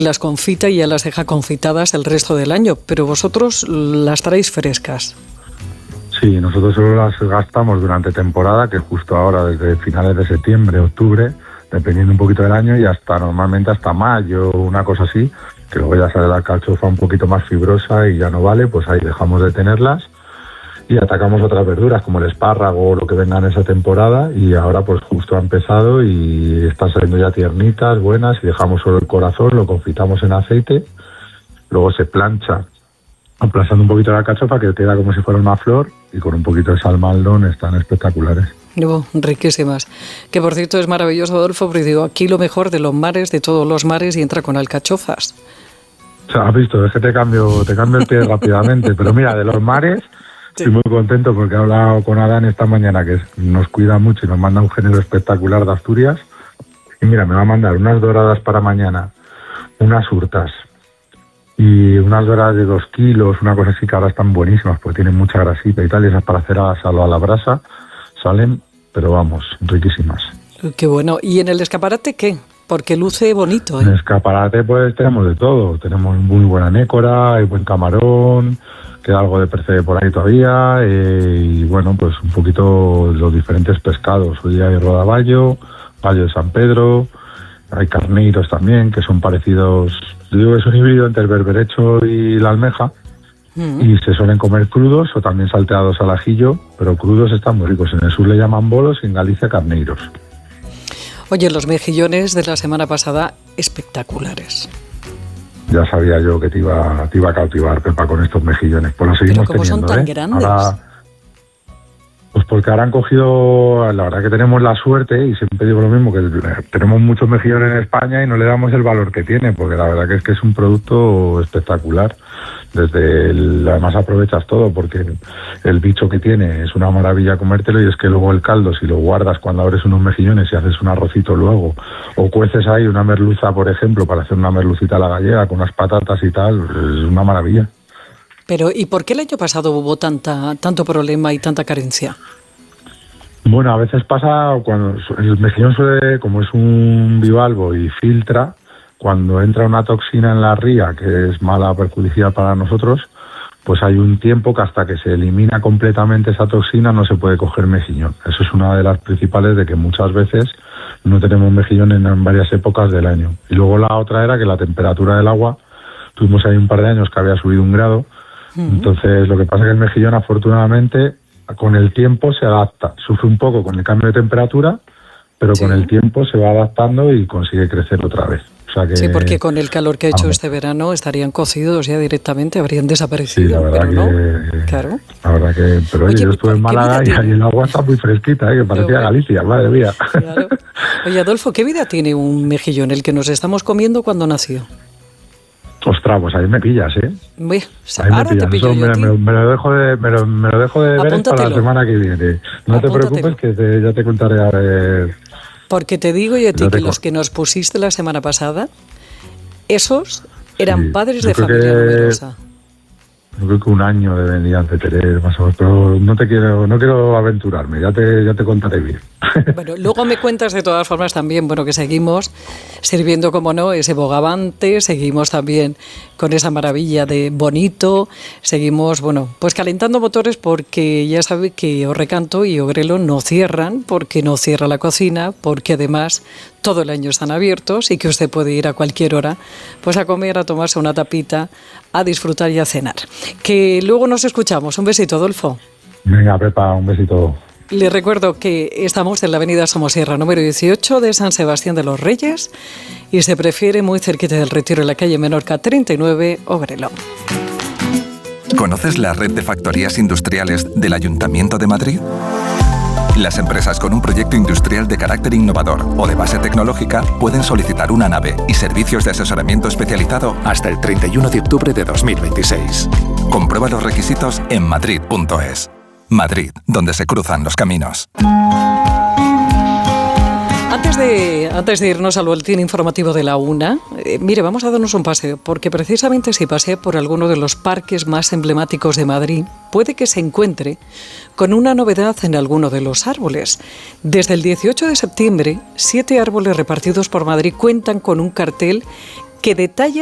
las confita y ya las deja confitadas el resto del año, pero vosotros las traéis frescas. Sí, nosotros solo las gastamos durante temporada, que es justo ahora, desde finales de septiembre, octubre, dependiendo un poquito del año, y normalmente hasta mayo, una cosa así, que luego ya sale la alcachofa un poquito más fibrosa y ya no vale, pues ahí dejamos de tenerlas y atacamos otras verduras como el espárrago o lo que venga en esa temporada, y ahora pues justo ha empezado y están saliendo ya tiernitas, buenas, y dejamos solo el corazón, lo confitamos en aceite, luego se plancha aplastando un poquito la alcachofa, que queda como si fuera una flor, y con un poquito de salmaldón están espectaculares. Riquísimas. Que por cierto es maravilloso, Adolfo, porque digo, aquí lo mejor de los mares, de todos los mares, y entra con alcachofas. O sea, has visto, es que te cambio el pie rápidamente, pero mira, de los mares estoy muy contento porque he hablado con Adán esta mañana, que nos cuida mucho y nos manda un género espectacular de Asturias, y mira, me va a mandar unas doradas para mañana, unas hurtas, y unas doradas de 2 kilos, una cosa así, que ahora están buenísimas porque tienen mucha grasita y tal, y esas para hacer asado a la brasa salen, pero vamos, riquísimas. Qué bueno. ¿Y en el escaparate qué? Porque luce bonito, ¿eh? En el escaparate pues tenemos de todo, tenemos muy buena nécora, hay buen camarón, queda algo de percebe por ahí todavía, y bueno, pues un poquito los diferentes pescados. Hoy hay rodaballo, ballo de San Pedro, hay carneiros también, que son parecidos. Yo digo que es un híbrido entre el berberecho y la almeja, y se suelen comer crudos o también salteados al ajillo, pero crudos están muy ricos. En el sur le llaman bolos y en Galicia carneiros. Oye, los mejillones de la semana pasada, espectaculares. Ya sabía yo que te iba a cautivar, Pepa, con estos mejillones. Pues los seguimos teniendo. ¿Pero cómo son tan grandes? Ahora, pues porque ahora han cogido, la verdad que tenemos la suerte, y siempre digo lo mismo, que tenemos muchos mejillones en España y no le damos el valor que tiene, porque la verdad que es un producto espectacular. Además aprovechas todo, porque el bicho que tiene es una maravilla comértelo, y es que luego el caldo, si lo guardas cuando abres unos mejillones y haces un arrocito luego, o cueces ahí una merluza, por ejemplo, para hacer una merlucita a la gallega con unas patatas y tal, es una maravilla. Pero, ¿y por qué el año pasado hubo tanto problema y tanta carencia? Bueno, a veces pasa cuando el mejillón suele, como es un bivalvo y filtra, cuando entra una toxina en la ría que es mala, perjudicial para nosotros, pues hay un tiempo que hasta que se elimina completamente esa toxina no se puede coger mejillón. Eso es una de las principales, de que muchas veces no tenemos mejillón en varias épocas del año. Y luego la otra era que la temperatura del agua, tuvimos ahí un par de años que había subido 1 grado, entonces lo que pasa es que el mejillón afortunadamente con el tiempo se adapta, sufre un poco con el cambio de temperatura, pero con el tiempo se va adaptando y consigue crecer otra vez. O sea que, sí, porque con el calor que ha hecho este verano estarían cocidos ya directamente, habrían desaparecido. Sí, la verdad pero que, no, claro. La verdad que, pero oye, yo estuve en Málaga y ahí el agua está muy fresquita, que parecía Galicia, madre mía. Claro. Oye, Adolfo, ¿qué vida tiene un mejillón, el que nos estamos comiendo cuando nació? Ostras, pues ahí me pillas, ¿eh? Ahora te pillo yo a ti. Me lo dejo de ver para la semana que viene. No te preocupes, que ya te contaré a ver. Porque te digo yo a ti que los que nos pusiste la semana pasada, esos eran padres de familia numerosa. Yo creo que 1 año deberían de tener más o menos, pero no quiero aventurarme, ya te contaré bien. Bueno, luego me cuentas de todas formas también, bueno, que seguimos sirviendo, como no, ese bogavante, seguimos también con esa maravilla de bonito, seguimos, bueno, pues calentando motores, porque ya sabe que Orrecanto y Ogrelo no cierran, porque no cierra la cocina, porque además todo el año están abiertos y que usted puede ir a cualquier hora pues a comer, a tomarse una tapita, a disfrutar y a cenar. Que luego nos escuchamos. Un besito, Adolfo. Venga, Pepa, un besito. Le recuerdo que estamos en la avenida Somosierra, número 18 de San Sebastián de los Reyes, y se prefiere muy cerquita del Retiro, en la calle Menorca 39, Ogrelo. ¿Conoces la red de factorías industriales del Ayuntamiento de Madrid? Las empresas con un proyecto industrial de carácter innovador o de base tecnológica pueden solicitar una nave y servicios de asesoramiento especializado hasta el 31 de octubre de 2026. Comprueba los requisitos en madrid.es. Madrid, donde se cruzan los caminos. Antes de irnos al boletín informativo de la 1, mire, vamos a darnos un paseo, porque precisamente si pasea por alguno de los parques más emblemáticos de Madrid, puede que se encuentre con una novedad en alguno de los árboles. Desde el 18 de septiembre, 7 árboles repartidos por Madrid cuentan con un cartel que detalla